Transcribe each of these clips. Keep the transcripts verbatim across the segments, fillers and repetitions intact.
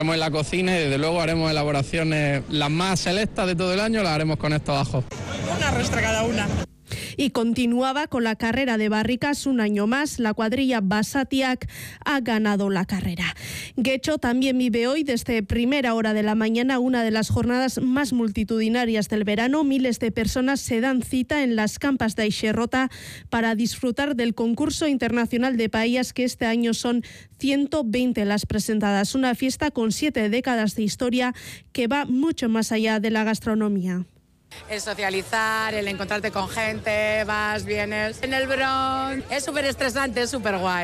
En la cocina y desde luego haremos elaboraciones las más selectas de todo el año, las haremos con estos ajos. Una rostra cada una. Y continuaba con la carrera de barricas un año más. La cuadrilla Basatiak ha ganado la carrera. Guecho también vive hoy desde primera hora de la mañana una de las jornadas más multitudinarias del verano. Miles de personas se dan cita en las campas de Aixerrota para disfrutar del concurso internacional de paellas, que este año son ciento veinte las presentadas. Una fiesta con siete décadas de historia que va mucho más allá de la gastronomía. El socializar, el encontrarte con gente, vas, vienes en el Bronx, es súper estresante, es súper guay.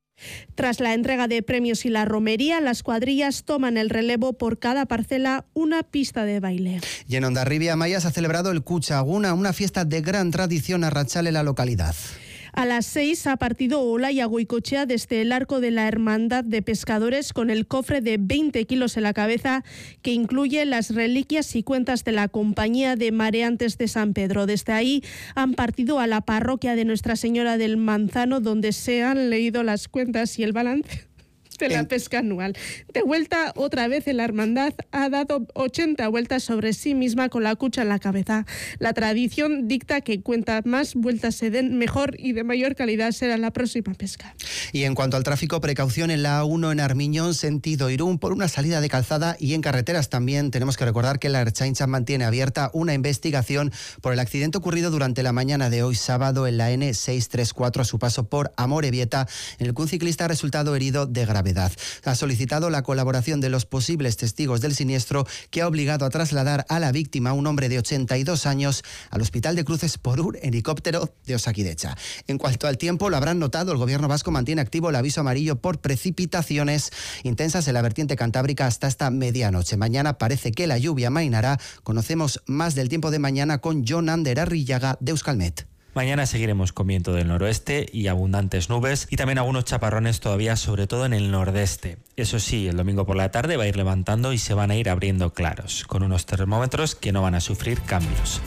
Tras la entrega de premios y la romería, las cuadrillas toman el relevo por cada parcela una pista de baile. Y en Hondarribia, Amaya, se ha celebrado el Cuchaguna, una fiesta de gran tradición arrachal en la localidad. A las seis ha partido Olaya Goicochea desde el arco de la Hermandad de Pescadores con el cofre de veinte kilos en la cabeza, que incluye las reliquias y cuentas de la Compañía de Mareantes de San Pedro. Desde ahí han partido a la parroquia de Nuestra Señora del Manzano, donde se han leído las cuentas y el balance de la pesca anual. De vuelta otra vez en la hermandad ha dado ochenta vueltas sobre sí misma con la cucha en la cabeza. La tradición dicta que cuantas más vueltas se den, mejor y de mayor calidad será la próxima pesca. Y en cuanto al tráfico, precaución en la A uno en Armiñón, sentido Irún, por una salida de calzada, y en carreteras también. Tenemos que recordar que la Ertzaintza mantiene abierta una investigación por el accidente ocurrido durante la mañana de hoy sábado en la ene seiscientos treinta y cuatro a su paso por Amorebieta, en el que un ciclista ha resultado herido de gravedad. Ha solicitado la colaboración de los posibles testigos del siniestro, que ha obligado a trasladar a la víctima, un hombre de ochenta y dos años, al Hospital de Cruces por un helicóptero de Osakidecha. En cuanto al tiempo, lo habrán notado, el gobierno vasco mantiene activo el aviso amarillo por precipitaciones intensas en la vertiente cantábrica hasta esta medianoche. Mañana parece que la lluvia amainará. Conocemos más del tiempo de mañana con Jon Ander Arrillaga de Euskalmet. Mañana seguiremos con viento del noroeste y abundantes nubes y también algunos chaparrones todavía, sobre todo en el nordeste. Eso sí, el domingo por la tarde va a ir levantando y se van a ir abriendo claros, con unos termómetros que no van a sufrir cambios.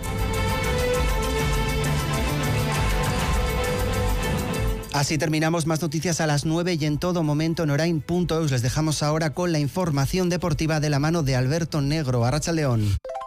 Así terminamos. Más noticias a las nueve y en todo momento en orain punto eus. Les dejamos ahora con la información deportiva de la mano de Alberto Negro. Arratsaldeon.